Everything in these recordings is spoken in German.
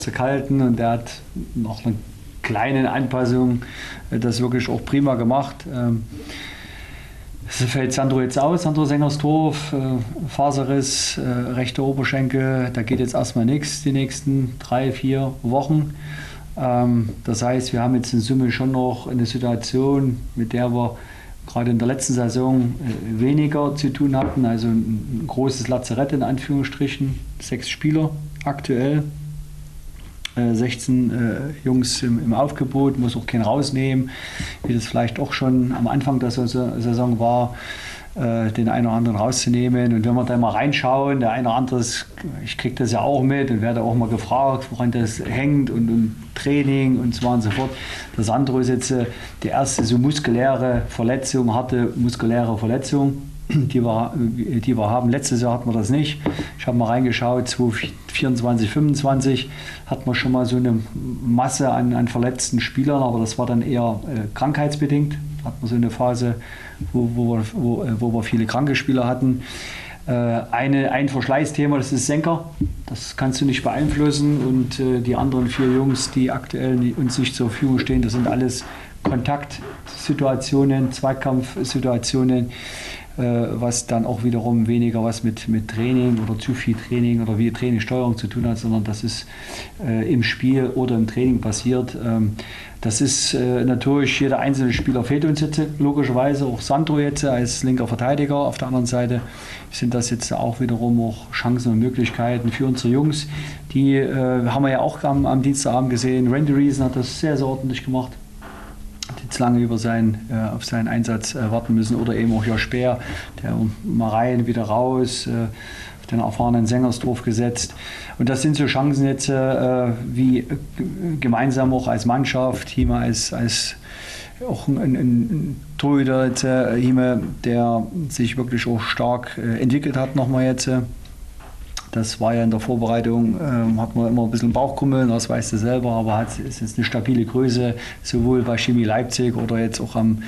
gehalten und der hat noch eine kleine Anpassung das wirklich auch prima gemacht. Es fällt Sandro jetzt aus, Sandro Sengersdorf, Faserriss, rechter Oberschenkel, da geht jetzt erstmal nichts die nächsten 3-4 Wochen. Das heißt, wir haben jetzt in Summe schon noch eine Situation, mit der wir gerade in der letzten Saison weniger zu tun hatten, also ein großes Lazarett in Anführungsstrichen, 6 Spieler aktuell. 16 Jungs im Aufgebot, muss auch keinen rausnehmen, wie das vielleicht auch schon am Anfang der Saison war, den einen oder anderen rauszunehmen. Und wenn wir da mal reinschauen, der eine oder andere, ich kriege das ja auch mit und werde auch mal gefragt, woran das hängt und Training und so weiter und so fort. Der Sandro ist jetzt die erste so muskuläre Verletzung, harte muskuläre Verletzung, die wir haben. Letztes Jahr hatten wir das nicht. Ich habe mal reingeschaut, 2024, 2025 hatten wir schon mal so eine Masse an verletzten Spielern, aber das war dann eher krankheitsbedingt. Hatten wir so eine Phase, wo wir viele kranke Spieler hatten. Ein Verschleißthema, das ist Senker. Das kannst du nicht beeinflussen. Und die anderen 4 Jungs, die aktuell uns nicht zur Verfügung stehen, das sind alles Kontaktsituationen, Zweikampfsituationen, was dann auch wiederum weniger was mit Training oder zu viel Training oder wie Trainingssteuerung zu tun hat, sondern das ist im Spiel oder im Training passiert. Das ist natürlich, jeder einzelne Spieler fehlt uns jetzt logischerweise, auch Sandro jetzt als linker Verteidiger. Auf der anderen Seite sind das jetzt auch wiederum auch Chancen und Möglichkeiten für unsere Jungs. Die haben wir ja auch am Dienstagabend gesehen. Randy Reason hat das sehr, sehr ordentlich gemacht. Jetzt lange auf seinen Einsatz warten müssen, oder eben auch Josh Bär, der mal rein, wieder raus, auf den erfahrenen Sengersdorf gesetzt. Und das sind so Chancen jetzt, wie gemeinsam auch als Mannschaft, Hima als auch ein Torhüter, der sich wirklich auch stark entwickelt hat nochmal jetzt. Das war ja in der Vorbereitung, hat man immer ein bisschen Bauchkrummeln, das weißt du selber, aber es ist eine stabile Größe, sowohl bei Chemie Leipzig oder jetzt auch am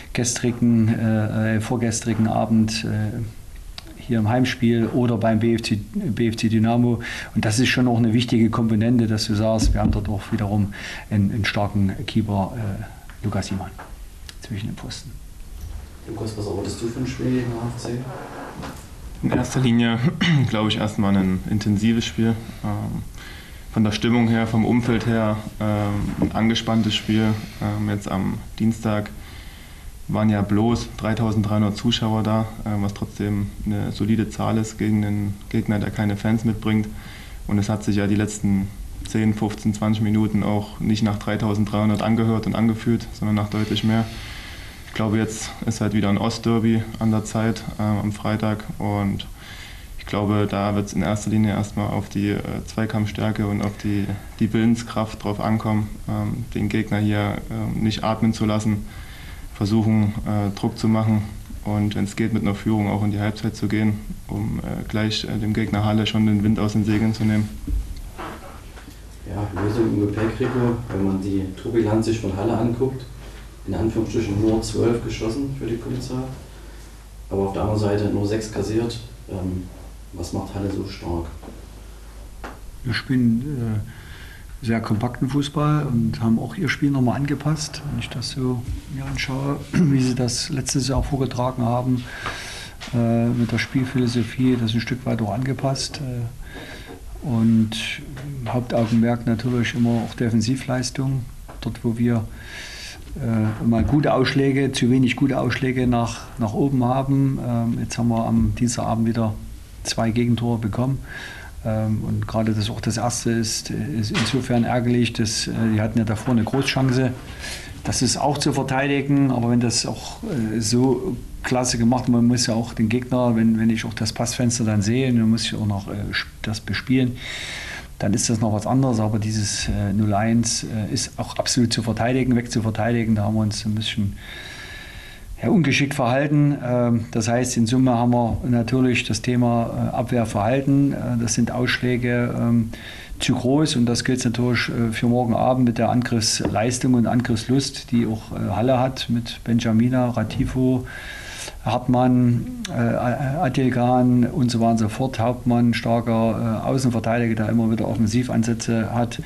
vorgestrigen Abend hier im Heimspiel oder beim BFC Dynamo. Und das ist schon auch eine wichtige Komponente, dass du sagst, wir haben dort auch wiederum einen starken Keeper, Lukas Hiemann, zwischen den Pfosten. Lukas, was erwartest du von Spiel gegen HFC? In erster Linie glaube ich erstmal ein intensives Spiel. Von der Stimmung her, vom Umfeld her, ein angespanntes Spiel. Jetzt am Dienstag waren ja bloß 3.300 Zuschauer da, was trotzdem eine solide Zahl ist gegen einen Gegner, der keine Fans mitbringt. Und es hat sich ja die letzten 10, 15, 20 Minuten auch nicht nach 3.300 angehört und angefühlt, sondern nach deutlich mehr. Ich glaube, jetzt ist halt wieder ein Ostderby an der Zeit am Freitag, und ich glaube, da wird es in erster Linie erstmal auf die Zweikampfstärke und auf die Willenskraft drauf ankommen, den Gegner hier nicht atmen zu lassen, versuchen Druck zu machen und wenn es geht mit einer Führung auch in die Halbzeit zu gehen, um gleich dem Gegner Halle schon den Wind aus den Segeln zu nehmen. Ja, Lösung im Gepäck, Rico, wenn man die Torbilanz sich von Halle anguckt. In Anführungsstrichen nur 12 geschossen für die Polizei, aber auf der anderen Seite nur 6 kassiert. Was macht Halle so stark? Wir spielen sehr kompakten Fußball und haben auch ihr Spiel nochmal angepasst. Wenn ich das so mir anschaue, wie sie das letztes Jahr vorgetragen haben, mit der Spielphilosophie, das ein Stück weit auch angepasst. Und Hauptaugenmerk natürlich immer auch Defensivleistung, dort wo wir mal gute Ausschläge, zu wenig gute Ausschläge nach oben haben. Jetzt haben wir am Dienstagabend wieder 2 Gegentore bekommen. Und gerade das auch das erste ist insofern ärgerlich, dass die hatten ja davor eine Großchance. Das ist auch zu verteidigen, aber wenn das auch so klasse gemacht wird, man muss ja auch den Gegner, wenn ich auch das Passfenster dann sehe, dann muss ich auch noch das bespielen. Dann ist das noch was anderes, aber dieses 0-1 ist auch absolut zu verteidigen, wegzuverteidigen. Da haben wir uns ein bisschen ungeschickt verhalten. Das heißt, in Summe haben wir natürlich das Thema Abwehrverhalten. Das sind Ausschläge zu groß, und das gilt natürlich für morgen Abend mit der Angriffsleistung und Angriffslust, die auch Halle hat, mit Benjamina, Ratifo, Hartmann, Adilgan und so weiter und so fort. Hauptmann, starker Außenverteidiger, der immer wieder Offensivansätze hat.